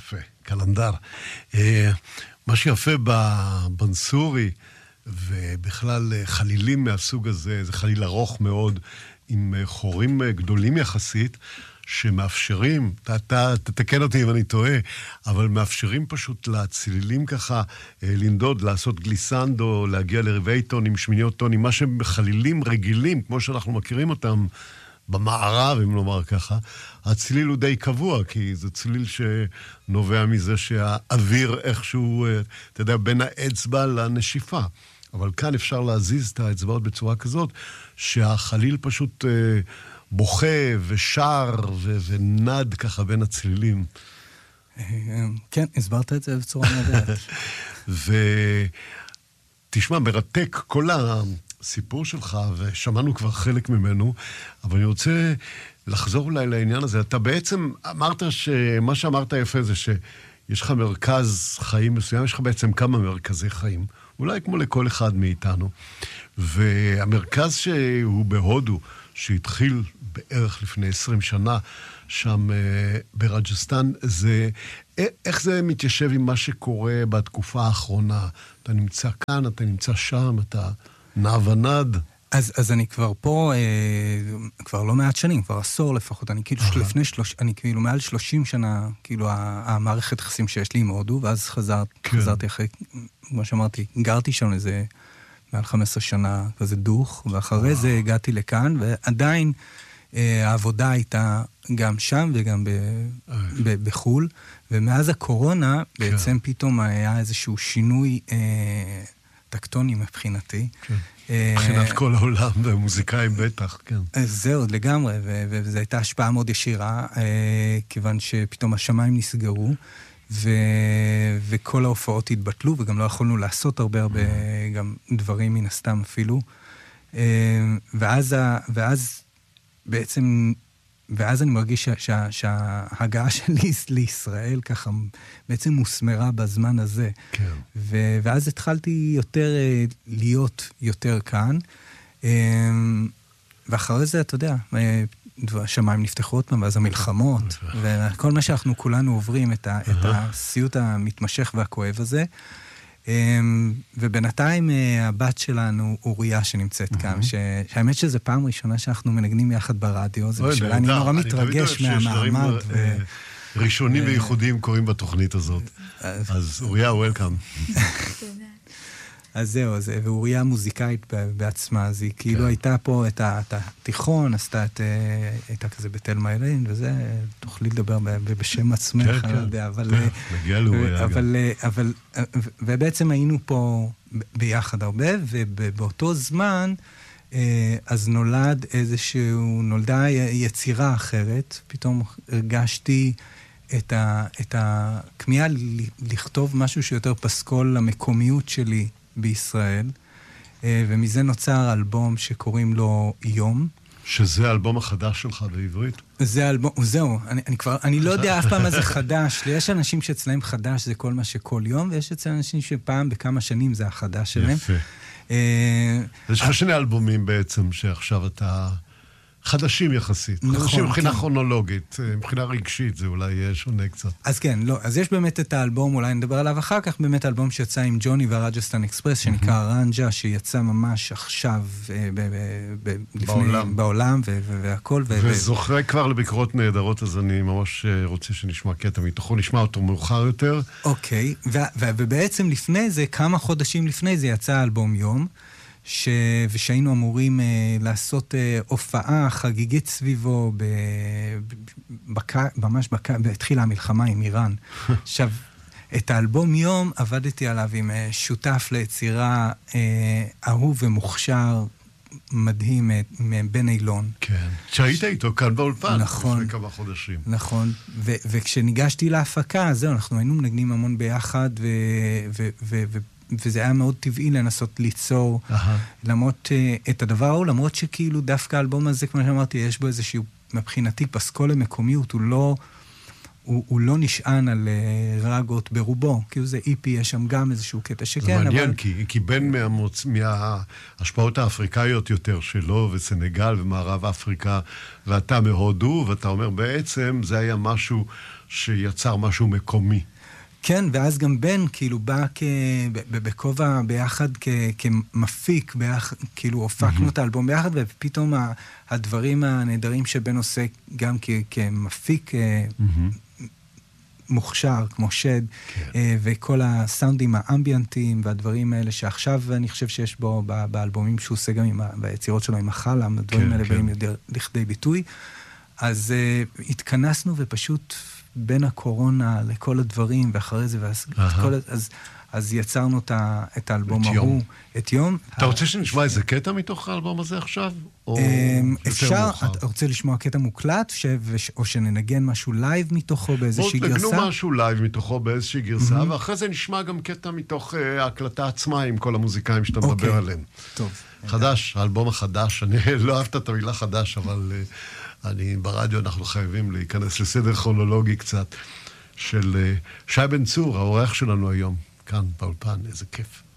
יפה, קלנדר. מה שיפה בבנסורי, ובכלל חלילים מהסוג הזה, זה חליל ארוך מאוד, עם חורים גדולים יחסית, שמאפשרים, אתה תתקן אותי אם אני טועה, אבל מאפשרים פשוט לצלילים ככה לנדוד, לעשות גליסנדו, להגיע לרבעי טונים, שמיניות טונים, מה שהם חלילים רגילים, כמו שאנחנו מכירים אותם במערב, אם לומר ככה, הצליל הוא די קבוע, כי זה צליל שנובע מזה שהאוויר איכשהו, אתה יודע, בין האצבע לנשיפה. אבל כאן אפשר להזיז את האצבעות בצורה כזאת, שהחליל פשוט בוכה ושר ונד ככה בין הצלילים. כן, הסברת את זה בצורה נהדרת. ותשמע, מרתק כל הסיפור שלך, ושמענו כבר חלק ממנו, אבל אני רוצה לחזור אולי לעניין הזה. אתה בעצם אמרת שמה שאמרת יפה זה שיש לך מרכז חיים מסוים, יש לך בעצם כמה מרכזי חיים, אולי כמו לכל אחד מאיתנו. והמרכז שהוא בהודו, שהתחיל בערך לפני 20 שנה, שם ברג'סטן, זה, איך זה מתיישב עם מה שקורה בתקופה האחרונה? אתה נמצא כאן, אתה נמצא שם, אתה נע ונד. אז אני כבר פה, כבר לא מעט שנים, כבר עשור לפחות, אני כאילו אני כאילו מעל 30 שנה, כאילו המערכת יחסים שיש לי עם הודו, ואז חזרתי אחרי, כמו שאמרתי, גרתי שם איזה מעל 15 שנה, כזה דוך, ואחרי זה הגעתי לכאן, ועדיין העבודה הייתה גם שם וגם בחול, ומאז הקורונה בעצם פתאום היה איזשהו שינוי טקטוני מבחינתי. מבחינת כל העולם, והמוזיקאים בטח, כן. זהו, לגמרי, וזו הייתה השפעה מאוד ישירה, כיוון שפתאום השמיים נסגרו, וכל ההופעות התבטלו, וגם לא יכולנו לעשות הרבה גם דברים מן הסתם אפילו. ואז אני מרגיש שההגעה שלי לישראל ככה בעצם מוסמרה בזמן הזה. כן. ואז התחלתי יותר להיות יותר כאן. ואחרי זה, אתה יודע, השמיים נפתחו עוד פעם, ואז המלחמות, וכל מה שאנחנו כולנו עוברים, את הסיוט המתמשך והכואב הזה. ובינתיים הבת שלנו, אוריה, שנמצאת כאן, שהאמת שזה פעם ראשונה שאנחנו מנגנים יחד ברדיו, זה בשבילה, אני נורא מתרגש מהמעמד. ראשונים וייחודיים קוראים בתוכנית הזאת. אז אוריה, וולקאם. אז זהו, ואוריה מוזיקאית בעצמה, אז היא כאילו הייתה פה את התיכון, הייתה כזה בתל מיילין, וזה, תוכלי לדבר בשם עצמך, אני לא יודע, אבל ובעצם היינו פה ביחד הרבה, ובאותו זמן, אז נולדה יצירה אחרת, פתאום הרגשתי את הכמיהה לכתוב משהו שיותר פסקול למקומיות שלי, בישראל, ומזה נוצר אלבום שקוראים לו יום. שזה האלבום החדש שלך בעברית? זה אלבום, זהו, אני לא יודע אף פעם מה זה חדש. יש אנשים שאצלהם חדש זה כל מה שכל יום, ויש אצל אנשים שפעם בכמה שנים זה החדש שלהם. יפה. יש לך שני אלבומים בעצם שעכשיו אתה חדשים יחסית. חדשים מבחינה כרונולוגית, מבחינה רגשית, זה אולי שונה קצת. אז כן, לא. אז יש באמת את האלבום, אולי נדבר עליו אחר כך, באמת האלבום שיצא עם ג'וני והרג'סטן אקספרס, שנקרא רנג'ה, שיצא ממש עכשיו בעולם והכל. וזוכר כבר לביקורות נהדרות, אז אני ממש רוצה שנשמע קטע מתוכו, נשמע אותו מאוחר יותר. אוקיי, ובעצם לפני זה, כמה חודשים לפני זה יצא האלבום יום, ושהיינו אמורים לעשות הופעה חגיגית סביבו, ממש התחילה המלחמה עם איראן. עכשיו, את האלבום יום עבדתי עליו עם שותף ליצירה אהוב ומוכשר, מדהים, בן אילון. כן, שהיית איתו כאן באולפן, נכון, לפני כמה חודשים. נכון, וכשניגשתי להפקה, זהו, אנחנו היינו מנגנים המון ביחד, וזה היה מאוד טבעי לנסות ליצור, למרות את הדבר ההוא, למרות שכאילו דווקא האלבום הזה, כמו שאמרתי, יש בו איזשהו, מבחינתי, פסקול למקומיות, הוא הוא לא נשען על רגות ברובו, כאילו זה איפי, יש שם גם איזשהו קטע שכן, זה מעניין, כי בין מההשפעות האפריקאיות יותר שלו, וסנגל ומערב אפריקה, ואתה מהודו, ואתה אומר בעצם זה היה משהו שיצר משהו מקומי. כן, ואז גם בן כאילו בא בכובע ביחד כמפיק, כאילו הופקנו את האלבום ביחד, ופתאום הדברים הנהדרים שבן עושה גם כמפיק מוכשר, כמו שד, וכל הסאונדים האמביאנטיים והדברים האלה שעכשיו אני חושב שיש בו באלבומים שהוא עושה גם ביצירות שלו עם החלם, הדברים האלה באים יותר לכדי ביטוי. אז התכנסנו ופשוט בין הקורונה לכל הדברים, ואחרי זה, אז יצרנו את האלבום ההוא, את יום. אתה רוצה שנשמע איזה קטע מתוך האלבום הזה עכשיו? אפשר, אתה רוצה לשמוע קטע מוקלט, או שננגן משהו לייב מתוכו באיזושהי גרסה? או תנגנו משהו לייב מתוכו באיזושהי גרסה, ואחרי זה נשמע גם קטע מתוך ההקלטה עצמה עם כל המוזיקאים שאתה מדבר עליהם. טוב. חדש, האלבום החדש, אני לא אהבת את המילה חדש, אבל ברדיו אנחנו חייבים להיכנס לסדר כרונולוגי קצת של שי בן צור, האורח שלנו היום, כאן באולפן, איזה כיף.